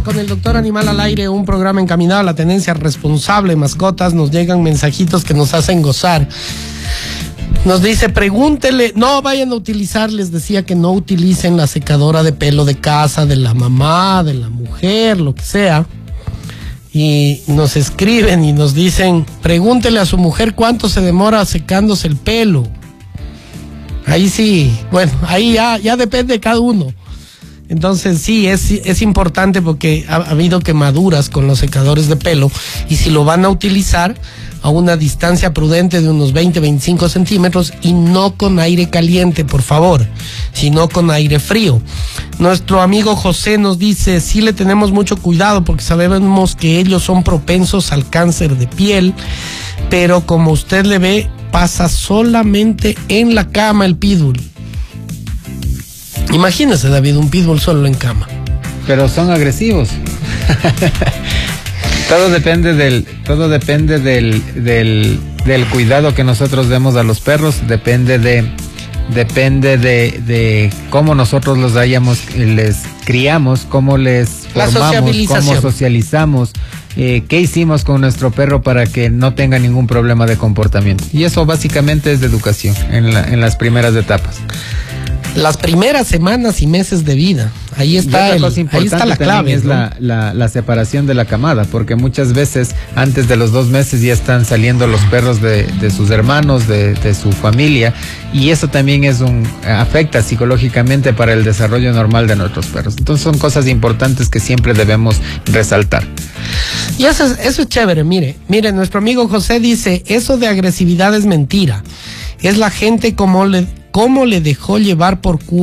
Con el Doctor Animal al Aire, un programa encaminado a la tenencia responsable de mascotas. Nos llegan mensajitos que nos hacen gozar. Nos dice, pregúntele, no vayan a utilizar, les decía que no utilicen la secadora de pelo de casa, de la mamá, de la mujer, lo que sea. Y nos escriben y nos dicen, pregúntele a su mujer cuánto se demora secándose el pelo. Ahí sí, bueno, ahí ya depende de cada uno. Entonces sí, es importante porque ha habido quemaduras con los secadores de pelo, y si lo van a utilizar, a una distancia prudente de unos 20-25 centímetros y no con aire caliente, por favor, sino con aire frío. Nuestro amigo José nos dice, sí le tenemos mucho cuidado porque sabemos que ellos son propensos al cáncer de piel, pero como usted le ve, pasa solamente en la cama el pitbull. Imagínese, David, un pitbull solo en cama. Pero son agresivos. Todo depende del cuidado que nosotros demos a los perros, depende de cómo nosotros les criamos, cómo les formamos, cómo socializamos, qué hicimos con nuestro perro para que no tenga ningún problema de comportamiento. Y eso básicamente es de educación en las primeras etapas. Las primeras semanas y meses de vida, ahí está la clave, es, ¿no? la separación de la camada, porque muchas veces antes de los 2 meses ya están saliendo los perros de sus hermanos, de su familia, y eso también afecta psicológicamente para el desarrollo normal de nuestros perros. Entonces son cosas importantes que siempre debemos resaltar. Y eso es chévere. Mire, nuestro amigo José dice, eso de agresividad es mentira, es la gente cómo le dejó llevar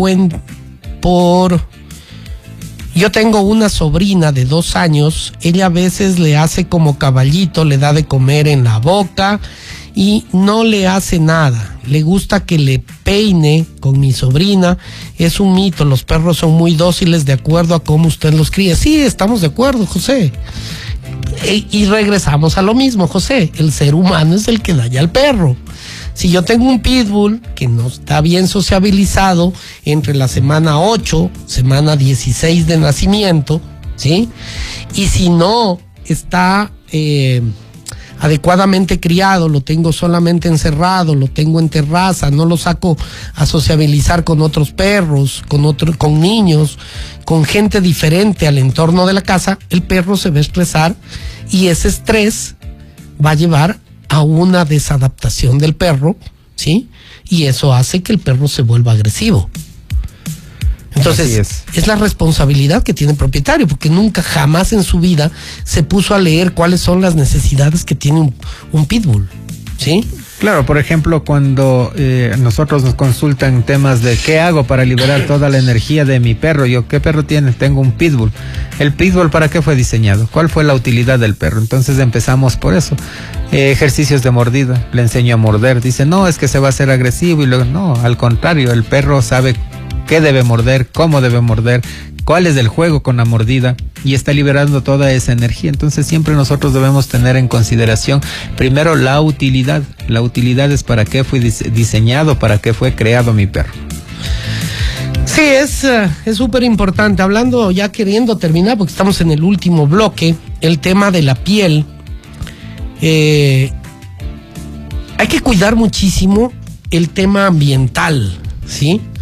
Yo tengo una sobrina de 2 años, ella a veces le hace como caballito, le da de comer en la boca y no le hace nada. Le gusta que le peine con mi sobrina. Es un mito, los perros son muy dóciles de acuerdo a cómo usted los cría. Sí, estamos de acuerdo, José. Y regresamos a lo mismo, José, el ser humano es el que daña al perro. Si yo tengo un pitbull que no está bien sociabilizado entre la semana 8, semana 16 de nacimiento, ¿sí? Y si no está adecuadamente criado, lo tengo solamente encerrado, lo tengo en terraza, no lo saco a sociabilizar con otros perros, con niños, con gente diferente al entorno de la casa, el perro se va a estresar y ese estrés va a llevar a una desadaptación del perro, ¿sí? Y eso hace que el perro se vuelva agresivo. Entonces, es la responsabilidad que tiene el propietario, porque nunca, jamás en su vida se puso a leer cuáles son las necesidades que tiene un pitbull, ¿sí? Claro, por ejemplo, cuando nosotros nos consultan temas de qué hago para liberar toda la energía de mi perro. ¿Qué perro tienes? Tengo un pitbull. ¿El pitbull para qué fue diseñado? ¿Cuál fue la utilidad del perro? Entonces empezamos por eso. Ejercicios de mordida, le enseño a morder. Dice, no, es que se va a hacer agresivo. Y luego, no, al contrario, el perro sabe qué debe morder, cómo debe morder, cuál es el juego con la mordida, y está liberando toda esa energía. Entonces siempre nosotros debemos tener en consideración primero la utilidad. La utilidad es para qué fue diseñado, para qué fue creado mi perro. Sí, es súper importante. Hablando, ya queriendo terminar, porque estamos en el último bloque, el tema de la piel. Hay que cuidar muchísimo el tema ambiental, ¿sí?